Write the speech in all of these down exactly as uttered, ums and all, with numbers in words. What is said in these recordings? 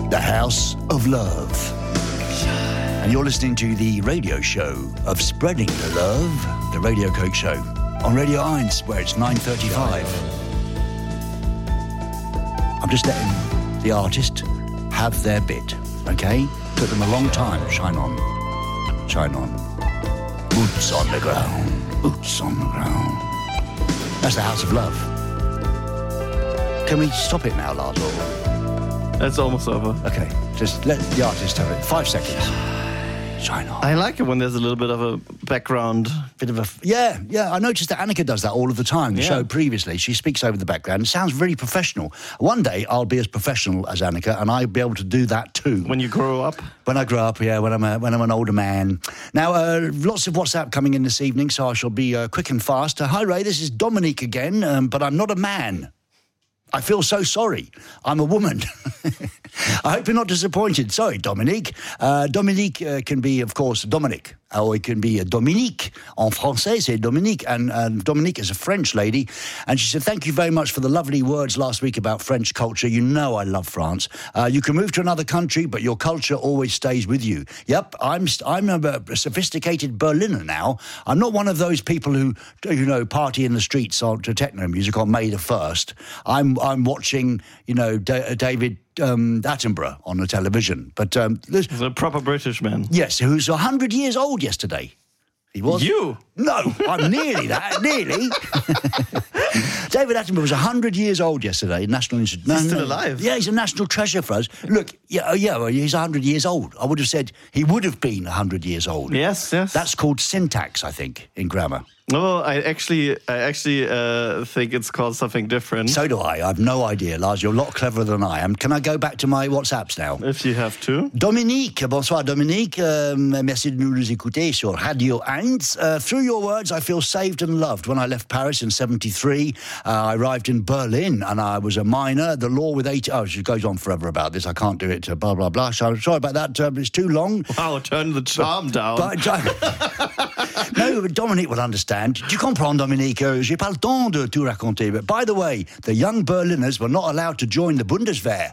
the House of Love. And you're listening to the radio show of Spreading the Love, the Radio Coke Show, on Radio Eins, where it's nine thirty-five. I'm just letting the artist have their bit, okay? Took them a long time. Shine on. Shine on. Boots on the ground. Boots on the ground. That's the House of Love. Can we stop it now, Lars? It's almost over. Okay, just let the artist have it. Five seconds. Shine on. I like it when there's a little bit of a background. Bit of a... Yeah, yeah. I noticed that Annika does that all of the time. The Yeah. show previously, she speaks over the background. It sounds very professional. One day, I'll be as professional as Annika, and I'll be able to do that too. When you grow up? When I grow up, yeah, when I'm a, when I'm an older man. Now, uh, lots of WhatsApp coming in this evening, so I shall be uh, quick and fast. Uh, hi, Ray, this is Dominique again, um, but I'm not a man. I feel so sorry. I'm a woman. I hope you're not disappointed. Sorry, Dominique. Uh, Dominique uh, can be, of course, Dominic. Or it can be a Dominique. En français, c'est Dominique. And uh, Dominique is a French lady. And she said, thank you very much for the lovely words last week about French culture. You know I love France. Uh, you can move to another country, but your culture always stays with you. Yep, I'm I'm a, a sophisticated Berliner now. I'm not one of those people who, you know, party in the streets on, to techno music on May the first. I'm, I'm watching, you know, D- David... Um, Attenborough on the television. But um, He's a proper British man. yes, who's one hundred years old yesterday. He was. You? No, I'm nearly that, nearly. David Attenborough was one hundred years old yesterday. National Institute. He's still alive? Yeah, he's a national treasure for us. Look, yeah, oh, yeah, well, he's one hundred years old. I would have said he would have been one hundred years old. Yes, yes. That's called syntax, I think, in grammar. No, I actually, I actually uh, think it's called something different. So do I. I have no idea, Lars. You're a lot cleverer than I am. Can I go back to my WhatsApps now? If you have to. Dominique, bonsoir Dominique. Euh, merci de nous écouter sur Radio Eins. Uh, through your words, I feel saved and loved. When I left Paris in seventy-three, uh, I arrived in Berlin and I was a minor. The law with eight... Oh, she goes on forever about this. I can't do it. Uh, blah, blah, blah. So, sorry about that. Uh, it's too long. Wow, turn the charm down. But, no, but Dominique will understand. Tu comprends, Dominique? Uh, j'ai pas le temps de tout raconter. But by the way, the young Berliners were not allowed to join the Bundeswehr.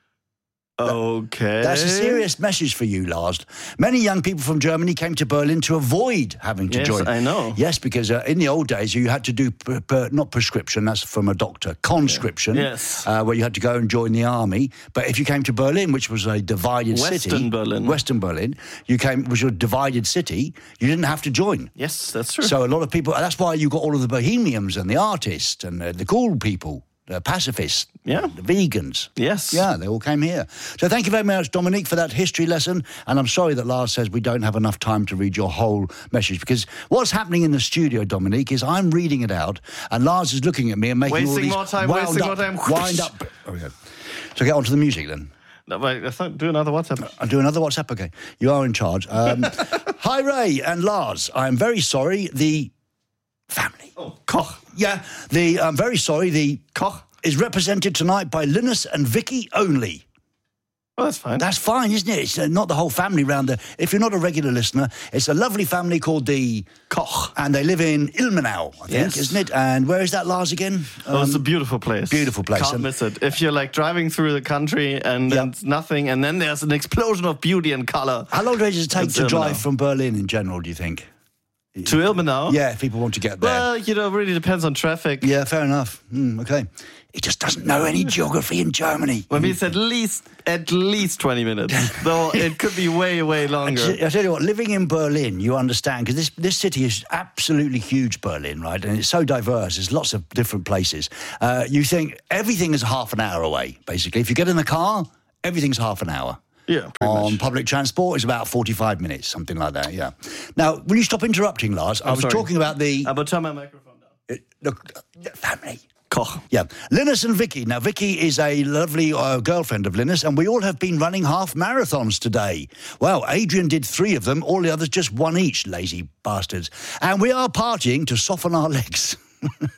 Okay. That's a serious message for you, Lars. Many young people from Germany came to Berlin to avoid having to yes, join. Yes, I know. Yes, because uh, in the old days, you had to do, per, per, not prescription, that's from a doctor, conscription, yeah. yes. uh, where you had to go and join the army. But if you came to Berlin, which was a divided Western city... Western Berlin. Western Berlin. You came, was a divided city, you didn't have to join. Yes, that's true. So a lot of people... That's why you got all of the bohemians and the artists and uh, the cool people. The pacifists, yeah, the vegans. Yes. Yeah, they all came here. So thank you very much, Dominique, for that history lesson. And I'm sorry that Lars says we don't have enough time to read your whole message, because what's happening in the studio, Dominique, is I'm reading it out and Lars is looking at me and making wasting all these... more time, wound wasting up, more time. Wind up. Oh, yeah. So get on to the music then. No, wait, let's not do another WhatsApp. I'll do another WhatsApp, okay. You are in charge. Um, hi, Ray and Lars. I'm very sorry, the family... Oh, Koch. Yeah, the... I'm very sorry, the... Koch. is represented tonight by Linus and Vicky only. Oh, that's fine. That's fine, isn't it? It's uh, not the whole family round there. If you're not a regular listener, it's a lovely family called the Koch. And they live in Ilmenau, I think, yes. isn't it? And where is that, Lars, again? Um, oh, it's a beautiful place. Beautiful place. Can't and miss it. If you're like driving through the country and yep. it's nothing, and then there's an explosion of beauty and colour. How long does it take it's to Ilmenau. drive from Berlin in general, do you think? To Ilmenau? Yeah, if people want to get there. Well, you know, it really depends on traffic. Yeah, fair enough. Mm, okay. He just doesn't know any geography in Germany. Well, it's at least at least twenty minutes, though it could be way, way longer. I tell you what, living in Berlin, you understand, because this, this city is absolutely huge, Berlin, right? And it's so diverse. There's lots of different places. Uh, you think everything is half an hour away, basically. If you get in the car, everything's half an hour. Yeah, On much. public transport, it's about forty-five minutes, something like that, yeah. Now, will you stop interrupting, Lars? I'm I was sorry. talking about the... I'm going to turn my microphone down. Uh, look, uh, family. Koch. Yeah. Linus and Vicky. Now, Vicky is a lovely uh, girlfriend of Linus, and we all have been running half marathons today. Well, Adrian did three of them, all the others just one each, lazy bastards. And we are partying to soften our legs.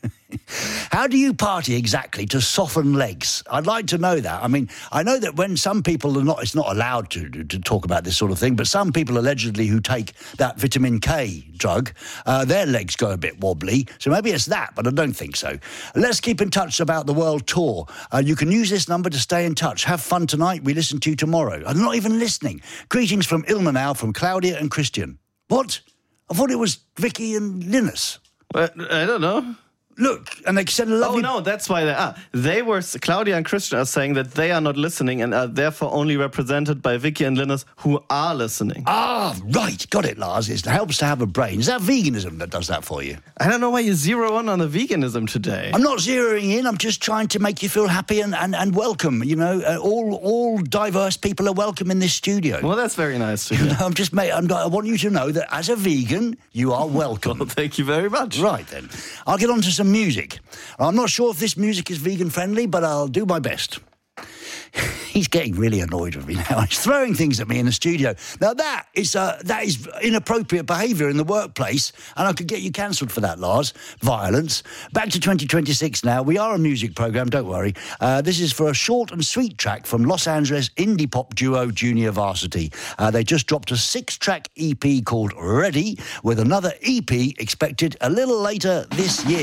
How do you party exactly to soften legs? I'd like to know that. I mean, I know that when some people are not, it's not allowed to, to talk about this sort of thing, but some people allegedly who take that vitamin K drug, uh, their legs go a bit wobbly. So maybe it's that, but I don't think so. Let's keep in touch about the world tour. Uh, you can use this number to stay in touch. Have fun tonight. We listen to you tomorrow. I'm not even listening. Greetings from Ilmenau, from Claudia and Christian. What? I thought it was Vicky and Linus. Well, I don't know. Look, and they sent a lovely... Oh, no, that's why they are. They were, Claudia and Christian are saying that they are not listening and are therefore only represented by Vicky and Linus, who are listening. Ah, right. Got it, Lars. It helps to have a brain. Is that veganism that does that for you? I don't know why you zero in on the veganism today. I'm not zeroing in. I'm just trying to make you feel happy and, and, and welcome. You know, uh, all all diverse people are welcome in this studio. Well, that's very nice to hear. I'm just, mate, I'm, I want you to know that as a vegan, you are welcome. Well, thank you very much. Right, then. I'll get on to some music. I'm not sure if this music is vegan-friendly, but I'll do my best. He's getting really annoyed with me now. He's throwing things at me in the studio. Now, that is uh, that is inappropriate behaviour in the workplace, and I could get you cancelled for that, Lars. Violence. Back to twenty twenty-six now. We are a music programme, don't worry. Uh, this is for a short and sweet track from Los Angeles indie pop duo Junior Varsity. Uh, they just dropped a six-track E P called Ready, with another E P expected a little later this year.